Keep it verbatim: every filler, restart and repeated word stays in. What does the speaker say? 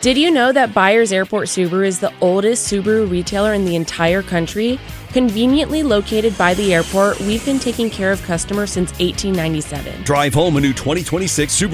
Did you know that Byers Airport Subaru is the oldest Subaru retailer in the entire country? Conveniently located by the airport, we've been taking care of customers since eighteen ninety-seven. Drive home a new twenty twenty-six Subaru